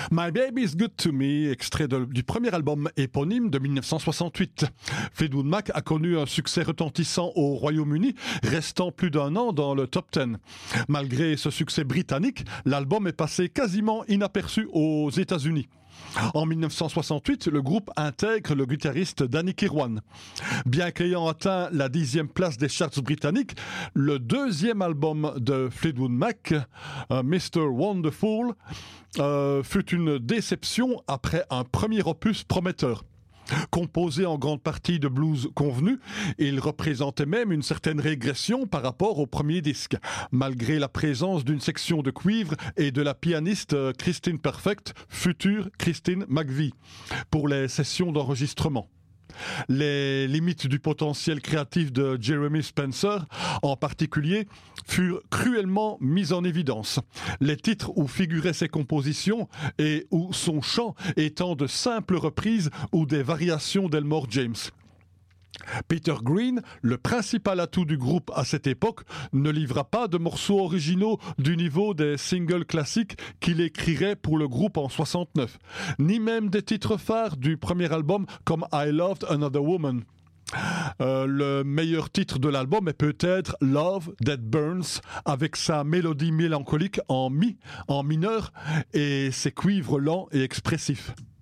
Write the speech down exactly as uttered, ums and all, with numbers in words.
My Baby's Good to Me, extrait de- du premier album éponyme de dix-neuf cent soixante-huit. Fleetwood Mac a connu un succès retentissant au Royaume-Uni, restant plus d'un an dans le top dix. Malgré ce succès britannique, l'album est passé quasiment inaperçu aux États-Unis. En dix-neuf cent soixante-huit, le groupe intègre le guitariste Danny Kirwan. Bien qu'ayant atteint la dixième place des charts britanniques, le deuxième album de Fleetwood Mac, euh, mister Wonderful, euh, fut une déception après un premier opus prometteur. Composé en grande partie de blues convenus, il représentait même une certaine régression par rapport au premier disque, malgré la présence d'une section de cuivre et de la pianiste Christine Perfect, future Christine McVie, pour les sessions d'enregistrement. Les limites du potentiel créatif de Jeremy Spencer, en particulier, furent cruellement mises en évidence. Les titres où figuraient ses compositions et où son chant étant de simples reprises ou des variations d'Elmore James. Peter Green, le principal atout du groupe à cette époque, ne livra pas de morceaux originaux du niveau des singles classiques qu'il écrirait pour le groupe en soixante-neuf, ni même des titres phares du premier album comme I Loved Another Woman. Euh, le meilleur titre de l'album est peut-être Love That Burns, avec sa mélodie mélancolique en mi, en mineur, et ses cuivres lents et expressifs.